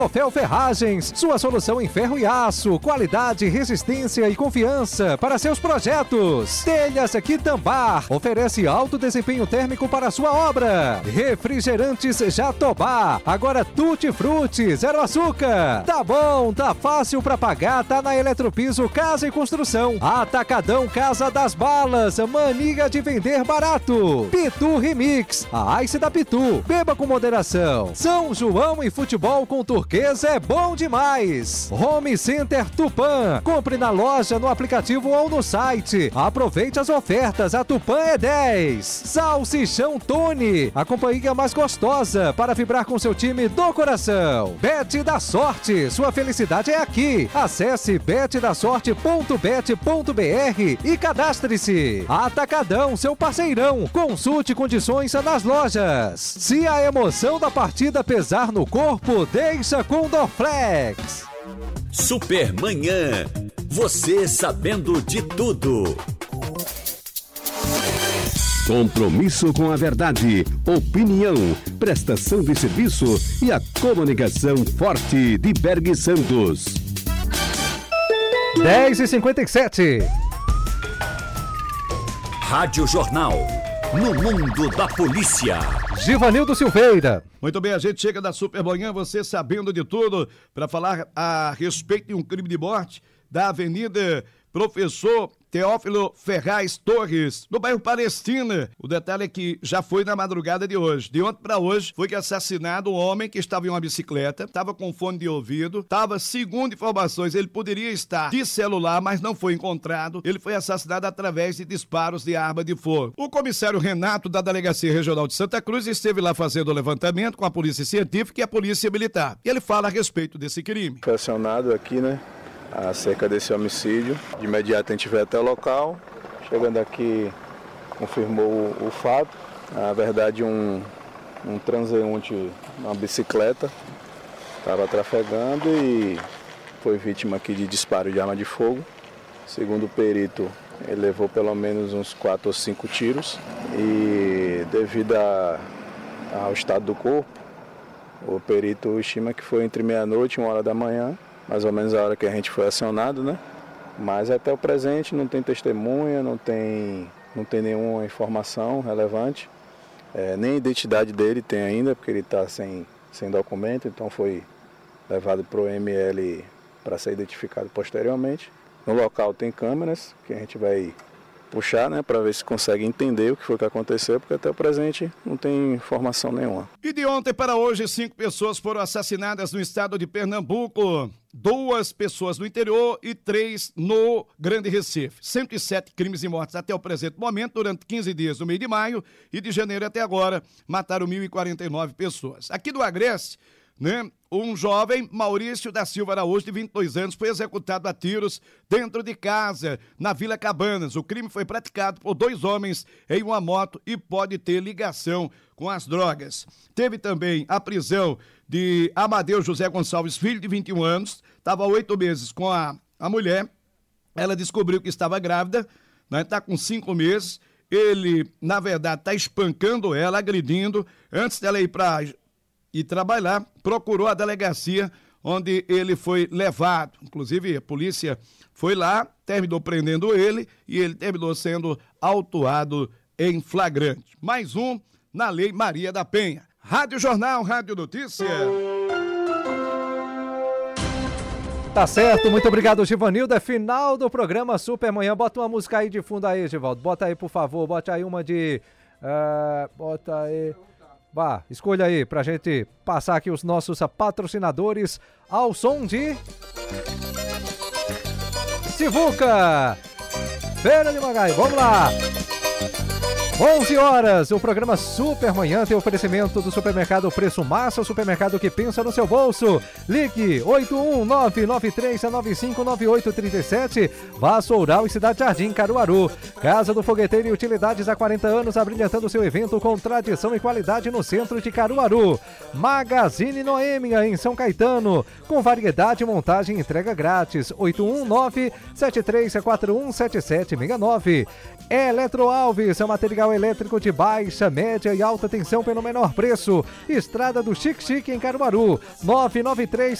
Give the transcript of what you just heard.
Fel Ferragens, sua solução em ferro e aço, qualidade, resistência e confiança para seus projetos. Telhas Quitambar, oferece alto desempenho térmico para sua obra. Refrigerantes Jatobá, agora Tutti Frutti, zero açúcar. Tá bom, tá fácil para pagar, tá na Eletropiso Casa e Construção. Atacadão Casa das Balas, mania de vender barato. Pitu Remix, a Ice da Pitu, beba com moderação. São João e futebol com turquesa é bom demais. Home Center Tupã, compre na loja, no aplicativo ou no site. Aproveite as ofertas, a Tupã é 10. Salsichão Tony, a companhia mais gostosa para vibrar com seu time do coração. Bet da Sorte, sua felicidade é aqui. Acesse betdasorte.bet.br e cadastre-se. Atacadão, seu parceirão. Consulte condições nas lojas. Se a emoção da partida pesar no corpo, deixa com Dorflex. Supermanhã, você sabendo de tudo. Compromisso com a verdade, opinião, prestação de serviço e a comunicação forte de Berg Santos. 10h57. Rádio Jornal, no mundo da polícia. Givanildo Silveira. Muito bem, a gente chega da Supermanhã, você sabendo de tudo, para falar a respeito de um crime de morte da Avenida Professor Teófilo Ferraz Torres, no bairro Palestina. O detalhe é que já foi na madrugada de hoje. De ontem para hoje, foi assassinado um homem que estava em uma bicicleta, estava com fone de ouvido, estava, segundo informações, ele poderia estar de celular, mas não foi encontrado. Ele foi assassinado através de disparos de arma de fogo. O comissário Renato, da Delegacia Regional de Santa Cruz, esteve lá fazendo o levantamento com a Polícia Científica e a Polícia Militar. E ele fala a respeito desse crime. Foi acionado aqui, acerca desse homicídio. De imediato a gente veio até o local, chegando aqui confirmou o fato. Na verdade um transeunte numa bicicleta estava trafegando e foi vítima aqui de disparo de arma de fogo. Segundo o perito, ele levou pelo menos uns 4 ou 5 tiros e devido ao estado do corpo, o perito estima que foi entre meia-noite e 1h da manhã, mais ou menos a hora que a gente foi acionado, Mas até o presente não tem testemunha, não tem nenhuma informação relevante, nem a identidade dele tem ainda, porque ele está sem documento, então foi levado para o ML para ser identificado posteriormente. No local tem câmeras que a gente vai puxar, para ver se consegue entender o que foi que aconteceu, porque até o presente não tem informação nenhuma. E de ontem para hoje, 5 pessoas foram assassinadas no estado de Pernambuco. 2 pessoas no interior e 3 no Grande Recife. 107 crimes e mortes até o presente momento, durante 15 dias no mês de maio, e de janeiro até agora mataram 1.049 pessoas. Aqui do Agreste, um jovem, Maurício da Silva Araújo, de 22 anos, foi executado a tiros dentro de casa, na Vila Cabanas. O crime foi praticado por 2 homens em uma moto e pode ter ligação com as drogas. Teve também a prisão de Amadeu José Gonçalves Filho, de 21 anos, estava há 8 meses com a mulher. Ela descobriu que estava grávida, está com 5 meses. Ele, na verdade, está espancando ela, agredindo. Antes dela ir trabalhar, procurou a delegacia onde ele foi levado. Inclusive, a polícia foi lá, terminou prendendo ele e ele terminou sendo autuado em flagrante. Mais um na Lei Maria da Penha. Rádio Jornal, Rádio Notícia. Tá certo, muito obrigado, Givanildo. É final do programa Supermanhã. Bota uma música aí de fundo aí, Givaldo. Bota aí, por favor. Bota aí uma de... bota aí... Vá, escolha aí pra gente passar aqui os nossos patrocinadores ao som de Sivuca, Feira de Magai. Vamos lá! 11 horas, o programa Supermanhã tem oferecimento do Supermercado Preço Massa, o supermercado que pensa no seu bolso. Ligue 81993959837, Vassoural e Cidade Jardim, Caruaru. Casa do Fogueteiro e Utilidades há 40 anos, abrilhantando seu evento com tradição e qualidade no centro de Caruaru. Magazine Noêmia, em São Caetano, com variedade, montagem e entrega grátis. 81973417769. Eletroalves, seu material Material elétrico de baixa, média e alta tensão pelo menor preço. Estrada do Chique Chique em Caruaru. 993